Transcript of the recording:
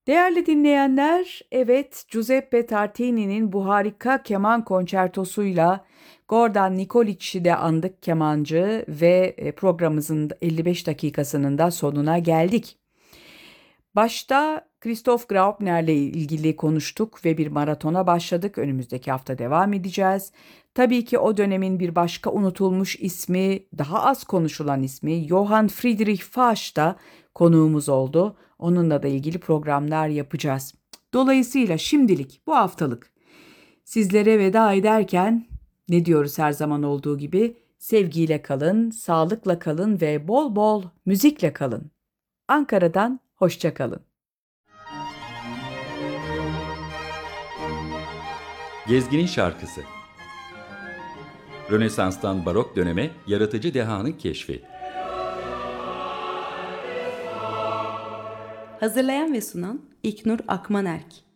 Değerli dinleyenler, evet Giuseppe Tartini'nin bu harika keman konçertosuyla Gordan Nikoliç'i de andık kemancı ve programımızın 55 dakikasının da sonuna geldik. Başta Christoph Graupner'le ilgili konuştuk ve bir maratona başladık. Önümüzdeki hafta devam edeceğiz. Tabii ki o dönemin bir başka unutulmuş ismi, daha az konuşulan ismi Johann Friedrich Fasch da konuğumuz oldu. Onunla da ilgili programlar yapacağız. Dolayısıyla şimdilik bu haftalık sizlere veda ederken ne diyoruz her zaman olduğu gibi sevgiyle kalın, sağlıkla kalın ve bol bol müzikle kalın. Ankara'dan hoşça kalın. Gezginin Şarkısı. Rönesans'tan barok döneme yaratıcı dehanın keşfi. Hazırlayan ve sunan İknur Akmanerk.